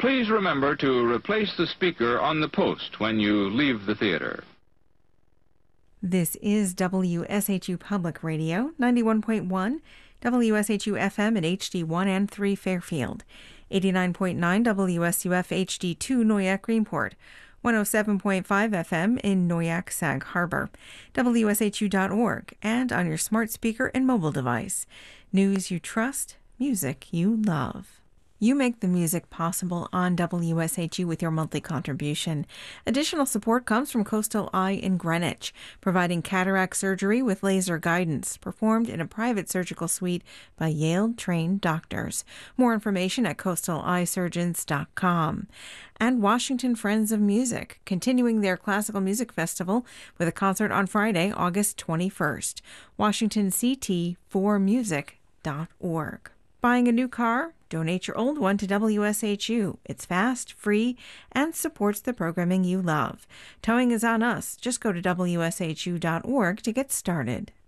Please remember to replace the speaker on the post when you leave the theater. This is WSHU Public Radio, 91.1, WSHU-FM at HD1 and 3 Fairfield, 89.9 WSUF HD2 Noyak-Greenport, 107.5 FM in Noyak, Sag Harbor, WSHU.org, and on your smart speaker and mobile device. News you trust, music you love. You make the music possible on WSHU with your monthly contribution. Additional support comes from Coastal Eye in Greenwich, providing cataract surgery with laser guidance, performed in a private surgical suite by Yale-trained doctors. More information at coastaleyesurgeons.com. And Washington Friends of Music, continuing their classical music festival with a concert on Friday, August 21st. WashingtonCT4music.org. Buying a new car? Donate your old one to WSHU. It's fast, free, and supports the programming you love. Towing is on us. Just go to WSHU.org to get started.